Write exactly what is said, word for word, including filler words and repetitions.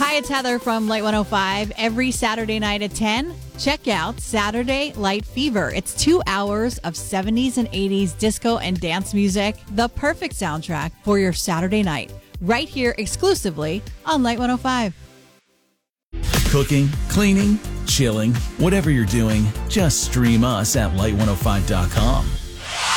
Hi, it's Heather from Light one oh five. Every Saturday night at ten, check out Saturday Light Fever. It's two hours of seventies and eighties disco and dance music, the perfect soundtrack for your Saturday night, right here exclusively on Light one oh five. Cooking, cleaning, chilling, whatever you're doing, just stream us at light one oh five dot com.